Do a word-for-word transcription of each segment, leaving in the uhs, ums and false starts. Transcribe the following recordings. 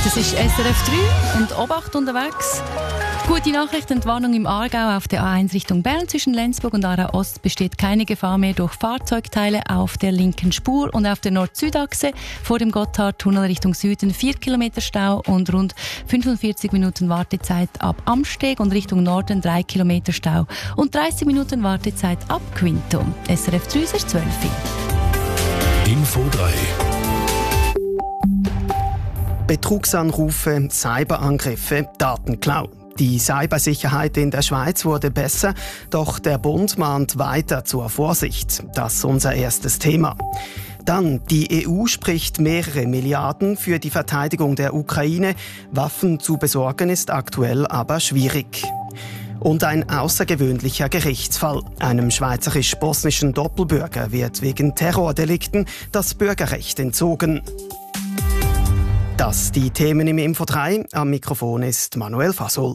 Das ist S R F drei und Obacht unterwegs. Gute Nachricht, Entwarnung im Aargau auf der A eins Richtung Bern. Zwischen Lenzburg und Aarau Ost besteht keine Gefahr mehr durch Fahrzeugteile auf der linken Spur. Und auf der Nord-Süd-Achse vor dem Gotthardtunnel Richtung Süden vier Kilometer Stau und rund fünfundvierzig Minuten Wartezeit ab Amsteg und Richtung Norden drei Kilometer Stau und dreißig Minuten Wartezeit ab Quintum. S R F drei ist zwölf. Info drei. Betrugsanrufe, Cyberangriffe, Datenklau. Die Cybersicherheit in der Schweiz wurde besser, doch der Bund mahnt weiter zur Vorsicht. Das ist unser erstes Thema. Dann, die E U spricht mehrere Milliarden für die Verteidigung der Ukraine. Waffen zu besorgen ist aktuell aber schwierig. Und ein außergewöhnlicher Gerichtsfall. Einem schweizerisch-bosnischen Doppelbürger wird wegen Terrordelikten das Bürgerrecht entzogen. Das die Themen im Info drei. Am Mikrofon ist Manuel Fasol.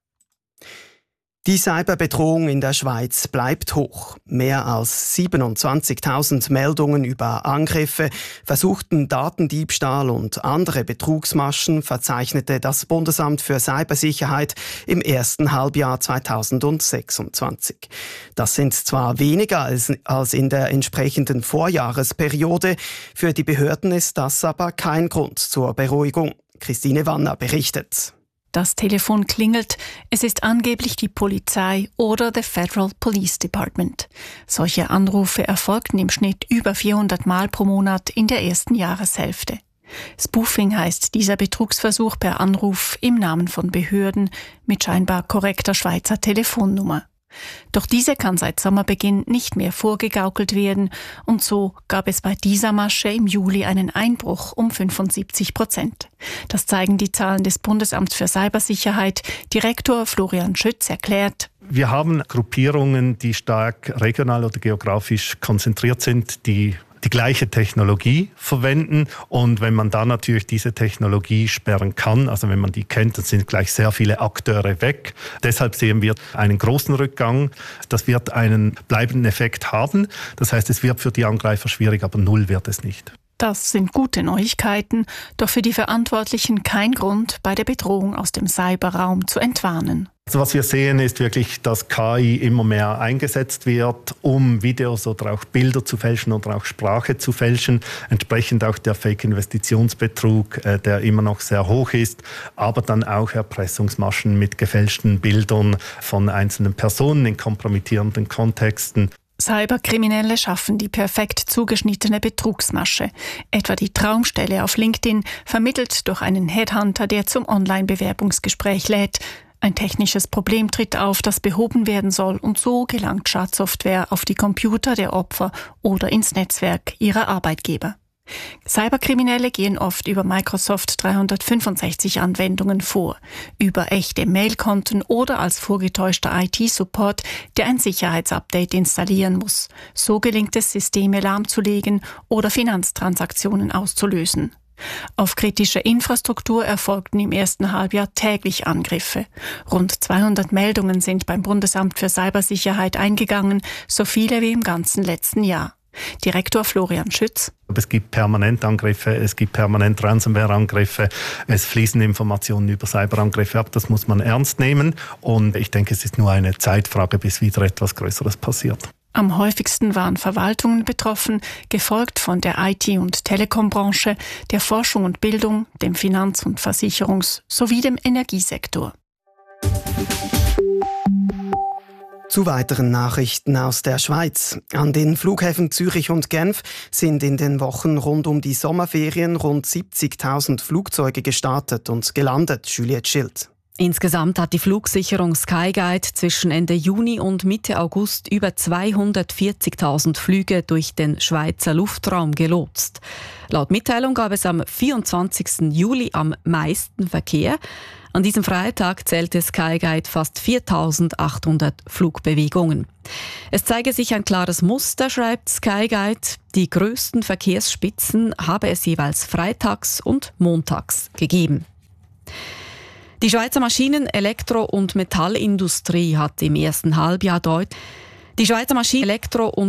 Die Cyberbedrohung in der Schweiz bleibt hoch. Mehr als siebenundzwanzigtausend Meldungen über Angriffe, versuchten Datendiebstahl und andere Betrugsmaschen verzeichnete das Bundesamt für Cybersicherheit im ersten Halbjahr zweitausendsechsundzwanzig. Das sind zwar weniger als, als in der entsprechenden Vorjahresperiode, für die Behörden ist das aber kein Grund zur Beruhigung. Christine Wanner berichtet. Das Telefon klingelt. Es ist angeblich die Polizei oder der Federal Police Department. Solche Anrufe erfolgten im Schnitt über vierhundert Mal pro Monat in der ersten Jahreshälfte. Spoofing heißt dieser Betrugsversuch per Anruf im Namen von Behörden mit scheinbar korrekter Schweizer Telefonnummer. Doch diese kann seit Sommerbeginn nicht mehr vorgegaukelt werden und so gab es bei dieser Masche im Juli einen Einbruch um fünfundsiebzig Prozent. Das zeigen die Zahlen des Bundesamts für Cybersicherheit. Direktor Florian Schütz erklärt: Wir haben Gruppierungen, die stark regional oder geografisch konzentriert sind, die die gleiche Technologie verwenden. Und wenn man da natürlich diese Technologie sperren kann, also wenn man die kennt, dann sind gleich sehr viele Akteure weg. Deshalb sehen wir einen großen Rückgang. Das wird einen bleibenden Effekt haben. Das heißt, es wird für die Angreifer schwierig, aber null wird es nicht. Das sind gute Neuigkeiten, doch für die Verantwortlichen kein Grund, bei der Bedrohung aus dem Cyberraum zu entwarnen. Also was wir sehen, ist wirklich, dass K I immer mehr eingesetzt wird, um Videos oder auch Bilder zu fälschen oder auch Sprache zu fälschen. Entsprechend auch der Fake-Investitionsbetrug, äh, der immer noch sehr hoch ist, aber dann auch Erpressungsmaschen mit gefälschten Bildern von einzelnen Personen in kompromittierenden Kontexten. Cyberkriminelle schaffen die perfekt zugeschnittene Betrugsmasche. Etwa die Traumstelle auf LinkedIn, vermittelt durch einen Headhunter, der zum Online-Bewerbungsgespräch lädt. Ein technisches Problem tritt auf, das behoben werden soll und so gelangt Schadsoftware auf die Computer der Opfer oder ins Netzwerk ihrer Arbeitgeber. Cyberkriminelle gehen oft über Microsoft dreihundertfünfundsechzig Anwendungen vor, über echte Mailkonten oder als vorgetäuschter I T-Support, der ein Sicherheitsupdate installieren muss. So gelingt es, Systeme lahmzulegen oder Finanztransaktionen auszulösen. Auf kritische Infrastruktur erfolgten im ersten Halbjahr täglich Angriffe. Rund zweihundert Meldungen sind beim Bundesamt für Cybersicherheit eingegangen, so viele wie im ganzen letzten Jahr. Direktor Florian Schütz: Es gibt permanent Angriffe, es gibt permanent Ransomware-Angriffe, es fließen Informationen über Cyberangriffe ab, das muss man ernst nehmen und ich denke, es ist nur eine Zeitfrage, bis wieder etwas Größeres passiert. Am häufigsten waren Verwaltungen betroffen, gefolgt von der I T- und Telekom-Branche, der Forschung und Bildung, dem Finanz- und Versicherungs- sowie dem Energiesektor. Zu weiteren Nachrichten aus der Schweiz. An den Flughäfen Zürich und Genf sind in den Wochen rund um die Sommerferien rund siebzigtausend Flugzeuge gestartet und gelandet, Juliette Schild. Insgesamt hat die Flugsicherung Skyguide zwischen Ende Juni und Mitte August über zweihundertvierzigtausend Flüge durch den Schweizer Luftraum gelotst. Laut Mitteilung gab es am vierundzwanzigsten Juli am meisten Verkehr. An diesem Freitag zählte Skyguide fast viertausendachthundert Flugbewegungen. Es zeige sich ein klares Muster, schreibt Skyguide. Die größten Verkehrsspitzen habe es jeweils freitags und montags gegeben. Die Schweizer Maschinen-, Elektro- und Metallindustrie hat im ersten Halbjahr deutlich Die Schweizer Maschinen-, Elektro- und